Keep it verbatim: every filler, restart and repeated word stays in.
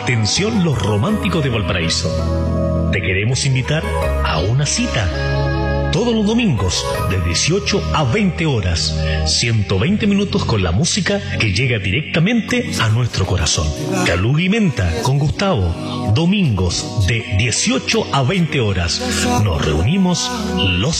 Atención los románticos de Valparaíso. Te queremos invitar a una cita. Todos los domingos, de dieciocho a veinte horas, ciento veinte minutos con la música que llega directamente a nuestro corazón. Caluga y Menta con Gustavo. Domingos, de dieciocho a veinte horas. Nos reunimos los